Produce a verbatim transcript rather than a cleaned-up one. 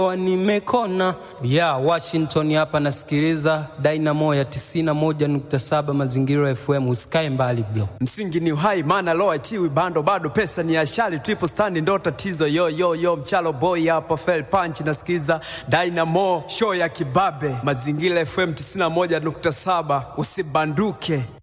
Nimekona ya Washington hapa nasikiliza Dynamo ya tisini na moja nukta saba Mazingira F M. Usikae mbali bro. Msingi ni uhai maana loa tiwi bando bado pesa ni ashali triple stand ndo tatizo yo yo yo mchalo boy hapa fell punch nasikiliza Dynamo show ya kibabe Mazingira F M tisini na moja nukta saba usibanduke.